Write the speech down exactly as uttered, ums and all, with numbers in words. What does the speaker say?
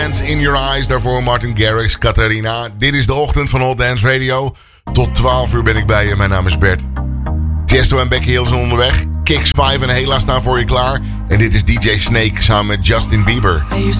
In Your Eyes, daarvoor Martin Garrix, Catharina. Dit is de ochtend van Hot Dance Radio. Tot twaalf uur ben ik bij je. Mijn naam is Bert. Tiesto en Becky Hill zijn onderweg. Kicks vijf en Hela staan voor je klaar. En dit is D J Snake samen met Justin Bieber. I used